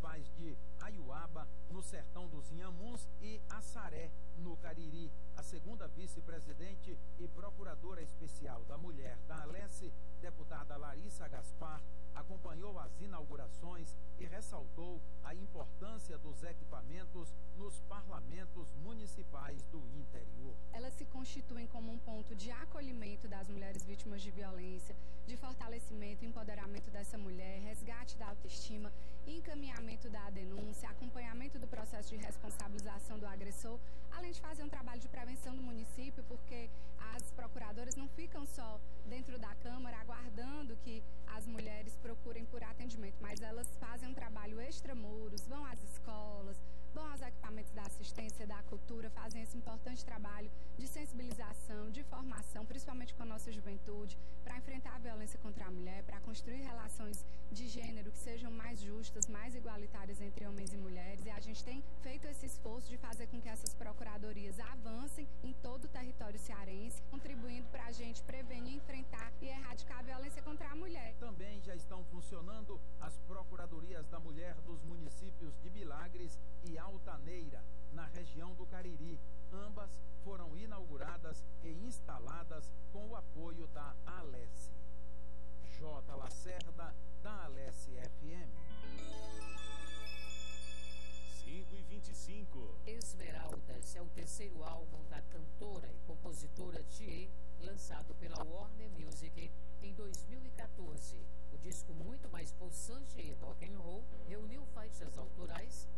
municipais de Aiuaba, no sertão dos Inhamuns, e Assaré, no Cariri. A segunda vice-presidente e procuradora especial da Mulher da Alesse, deputada Larissa Gaspar, acompanhou as inaugurações e ressaltou a importância dos equipamentos nos parlamentos municipais do interior. Elas se constituem como um ponto de acolhimento das mulheres vítimas de violência, de fortalecimento e empoderamento dessa mulher, resgate da autoestima, encaminhamento da denúncia, acompanhamento do processo de responsabilização do agressor, além de fazer um trabalho de prevenção do município, porque as procuradoras não ficam só dentro da Câmara aguardando que as mulheres procurem por atendimento, mas elas fazem um trabalho extramuros, vão às escolas, vão aos equipamentos da assistência, da cultura, fazem esse importante trabalho de sensibilização, de formação, principalmente com a nossa juventude, para enfrentar a violência contra a mulher, para construir relações de gênero que sejam mais justas, mais igualitárias entre homens e mulheres. E a gente tem feito esse esforço de fazer com que essas procuradorias avancem em todo o território cearense, contribuindo para a gente prevenir, enfrentar e erradicar a violência contra a mulher. Também já estão funcionando as procuradorias da mulher dos municípios de Milagres e Altaneira, na região do Cariri. Ambas foram inauguradas e instaladas com o apoio da Alesse. J. Lacerda, da Alesse FM. 5h25. Esmeraldas é o terceiro álbum da cantora e compositora Thier, lançado pela Warner Music em 2014. O disco, muito mais pulsante e rock and roll, reuniu faixas autorais